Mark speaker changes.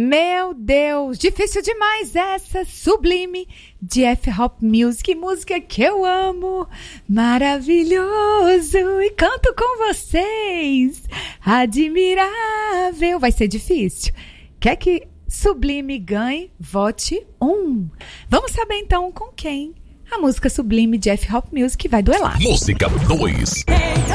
Speaker 1: Meu Deus, difícil demais essa, Sublime, de F-Hop Music, música que eu amo, maravilhoso, e canto com vocês, admirável, vai ser difícil, quer que Sublime ganhe? Vote 1. Vamos saber então com quem a música Sublime de F-Hop Music vai duelar.
Speaker 2: Música 2.